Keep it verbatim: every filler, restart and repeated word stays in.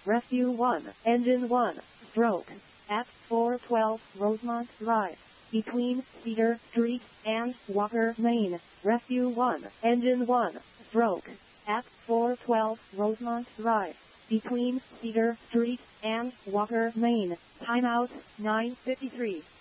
Rescue one, Engine one, stroke, at four twelve Rosemont Drive, between Cedar Street and Walker Lane. Rescue one, Engine one, stroke, at four twelve Rosemont Drive, between Cedar Street and Walker Lane. Timeout nine fifty-three.